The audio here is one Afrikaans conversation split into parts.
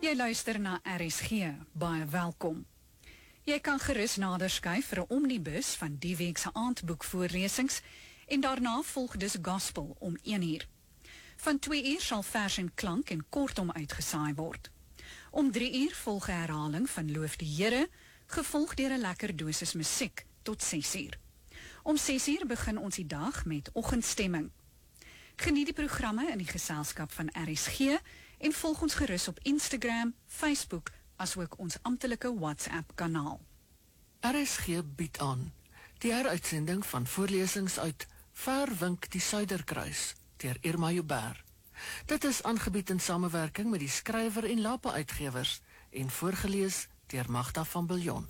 Jy luister na RSG, baie welkom. Jy kan gerus nader skuif vir 'n omnibus van die week se aandboekvoorlesings en daarna volg dus gospel om 1:00. Van 2:00 sal vers en klank en kortom uitgesaai word. Om 3:00 volg 'n herhaling van Loof die Here, gevolg deur 'n lekker dosis musiek tot 6:00. Om 6:00 begin ons die dag met oggendstemming. Geniet die programme in die geselskap van RSG en volg ons gerus op Instagram, Facebook, asook ons amptelike WhatsApp-kanaal. RSG bied aan die heruitsending van voorlesings uit Verwink die Suiderkruis deur Irma Joubert. Dit is aangebied in samewerking met die skrywer en Lapa uitgewers en voorgelees deur Magda van Biljon.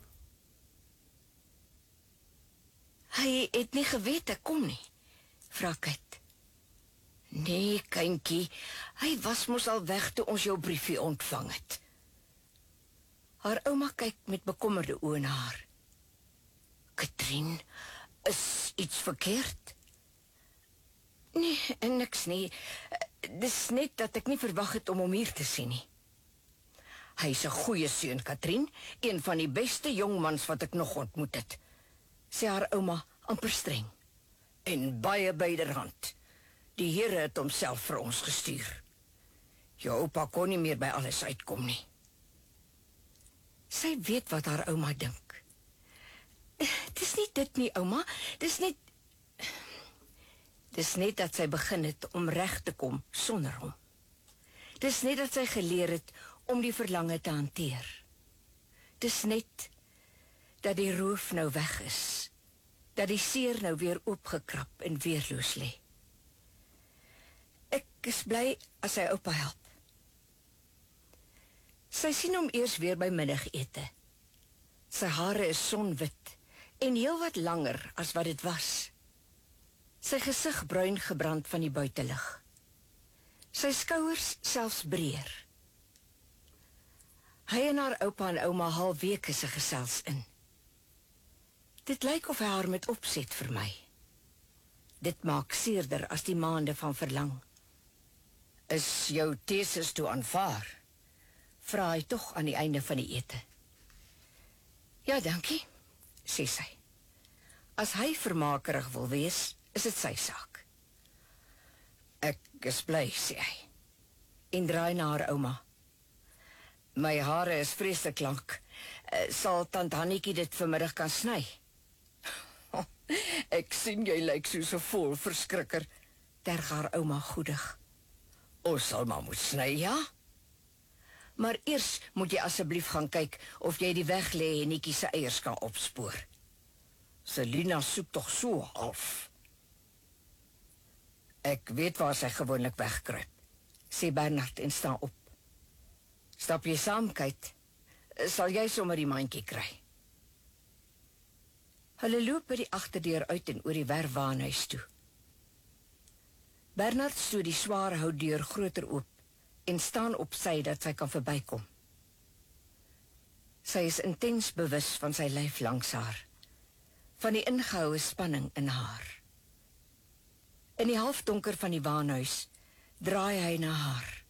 Hy het nie geweet ek kom nie, vra Kate. Nee, kindjie, hy was mos al weg toe ons jou briefie ontvang het. Haar ouma kyk met bekommerde oë na haar. Katrien, is iets verkeerd? Nee, niks nie. Dis net dat ek nie verwag het om hom hier te sien nie. Hy is 'n goeie seun, Katrien, een van die beste jongmans wat ek nog ontmoet het, sê haar ouma amper streng. En baie byderhand. Die Here het homself vir ons gestuur. Jou oupa kon nie meer by alles uitkom nie. Sy weet wat haar ouma dink. Dis nie dit nie, ouma. Dis net dat sy begin het om reg te kom sonder hom. Dis net dat sy geleer het om die verlange te hanteer. Dis net dat die roof nou weg is. Dat die seer nou weer oopgekrap en weerloos lê. Ek is bly as sy oupa help. Sy sien hom eers weer by middagete. Sy hare is sonwit en heel wat langer as wat dit was. Sy gesig bruin gebrand van die buitelug. Sy skouers selfs breër. Hy en haar oupa en ouma haal weke se gesels in. Dit lyk of hy haar met opset vir my. Dit maak seerder as die maande van verlang. Is jou teses toe aanvaar? Vra hy tog aan die einde van die ete. Ja, dankie, sê sy. As hy vermakerig wil wees, is dit sy saak. Ek is bly, sê hy. En draai na haar ouma. My hare is vreeslik lank. Sal tant Hannetjie dit vanmiddag kan sny? Ek sien jy lyk soos 'n vol verskrikker, terg haar ouma goedig. Ons sal maar moet sny, ja? Maar eers moet jy asseblief gaan kyk of jy die weglê en Netjie se eiers kan opspoor. Selina soek tog so half. Ek weet waar sy gewoonlik wegkruip, sê Bernard en staan op. Stap jy saam, Kate? Sal jy sommer die mandjie kry? Hulle loop by die agterdeur uit en oor die werfwaanhuis toe. Bernard stoot die swaar houtdeur groter oop en staan op sy dat sy kan verbykom. Sy is intens bewus van sy lyf langs haar, van die ingehoue spanning in haar. In die halfdonker van die waanhuis draai hy na haar.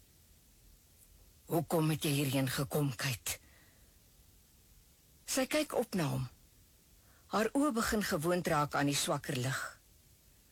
Hoekom het jy hierheen gekom, Kate? Sy kyk op na hom. Haar oë begin gewoond raak aan die swakker lig.